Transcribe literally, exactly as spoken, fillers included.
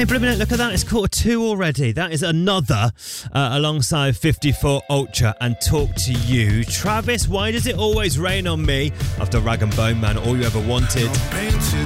Hey, blimmin' look at that. It's quarter two already. That is another uh, alongside fifty-four Ultra and Talk to You. Travis, why does it always rain on me? After Rag and Bone Man, all you ever wanted.